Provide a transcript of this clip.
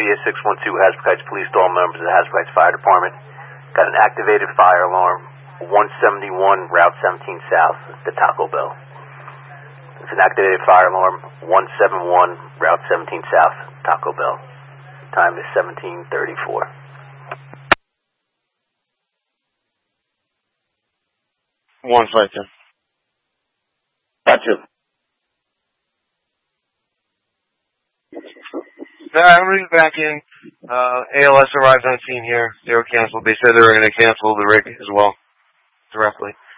here, 612 Hasbrook Heights Police to all members of the Hasbrook Heights Fire Department. Got an activated fire alarm, 171 Route 17 South, the Taco Bell. It's an activated fire alarm, 171 Route 17 South, Taco Bell. Time is 17:34. One second. Gotcha. I'm reading back in. ALS arrived on scene here. They were canceled. They said they were going to cancel the rig as well directly.